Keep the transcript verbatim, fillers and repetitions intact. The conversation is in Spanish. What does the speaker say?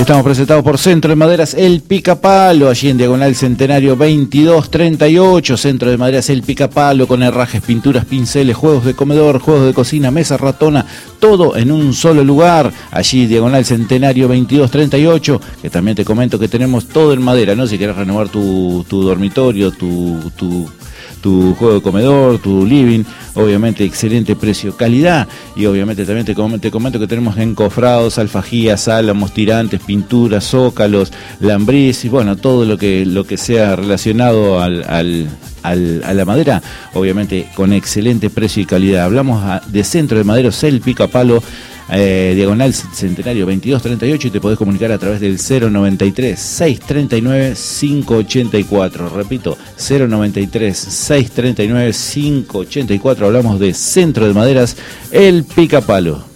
Estamos presentados por Centro de Maderas El Picapalo, allí en Diagonal Centenario veintidós treinta y ocho. Centro de Maderas El Picapalo, con herrajes, pinturas, pinceles, juegos de comedor, juegos de cocina, mesa ratona, todo en un solo lugar. Allí Diagonal Centenario veintidós treinta y ocho, que también te comento que tenemos todo en madera, ¿no? Si querés renovar tu, tu dormitorio, tu... tu tu juego de comedor, tu living, obviamente excelente precio, calidad, y obviamente también te comento, te comento que tenemos encofrados, alfajías, álamos, tirantes, pinturas, zócalos, lambris, y bueno, todo lo que lo que sea relacionado al, al, al, a la madera, obviamente con excelente precio y calidad. Hablamos a, de Centro de Maderos El Picapalo, Eh, Diagonal Centenario veintidós treinta y ocho, y te podés comunicar a través del cero noventa y tres, seiscientos treinta y nueve, quinientos ochenta y cuatro. Repito, cero noventa y tres, seiscientos treinta y nueve, quinientos ochenta y cuatro. Hablamos de Centro de Maderas El Picapalo.